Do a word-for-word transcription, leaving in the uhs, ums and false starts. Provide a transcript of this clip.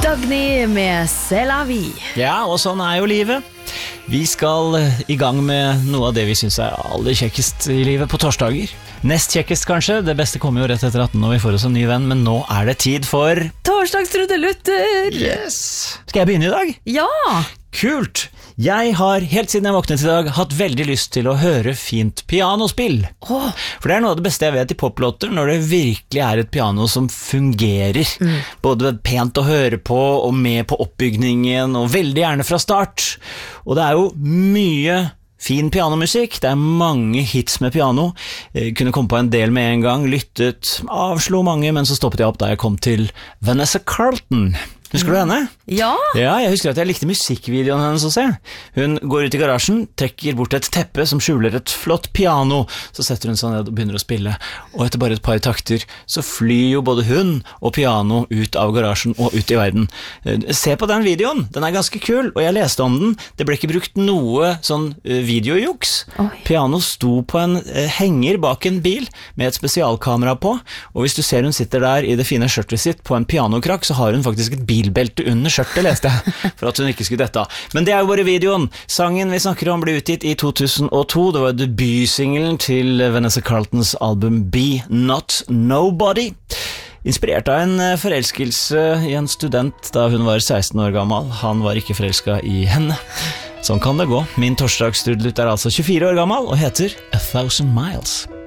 Dagny med C'est la vie. Ja, og sånn er jo livet. Vi skal i gang med noe av det vi synes er aller kjekkest i livet på torsdager. Nest kjekkest kanskje, det beste kommer jo rett etter atten når vi får oss en ny venn, men nå er det tid for... Torsdagstrudelutter! Yes! Skal jeg begynne i dag? Ja! Kult! Jeg har helt siden jeg våknet i dag hatt veldig lyst til å høre fint pianospill. Åh. For det er noe av det beste jeg vet i poplåter, når det virkelig er et piano som fungerer. Mm. Både pent å høre på og med på oppbygningen, og veldig gjerne fra start. Og det er jo mye fin pianomusikk, det er mange hits med piano. Jeg kunne komme på en del med en gang, lyttet, avslo mange, men så stoppet jeg opp da jeg kom til Vanessa Carlton. Husker du henne? Ja. Ja, jeg husker at jeg likte musikkvideoen hennes også. Hun går ut i garasjen, trekker bort et teppe som skjuler et flott piano, så setter hun seg ned og begynner å spille, og etter bare et par takter så flyr jo både hun og piano ut av garasjen og ut i verden. Se på den videoen, den er ganske kul, og jeg leste om den. Det ble ikke brukt noe sånn videojuks. Oi. Piano sto på en henger bak en bil med et spesialkamera på, og hvis du ser hun sitter der i det fine skjørtet sitt på en pianokrakk, så har hun faktisk et bil bilbelte under skjørtet, leste jeg, for at hun ikke skulle dette. Men det er jo bare videoen. Sangen vi snakker om ble utgitt i to tusen og to. Det var debutsingelen til Vanessa Carltons album Be Not Nobody. Inspirert av en forelskelse i en student da hun var seksten år gammel. Han var ikke forelsket i henne. Sånn kan det gå. Min torsdagstrudelutt er altså tjuefire år gammel og heter A Thousand Miles.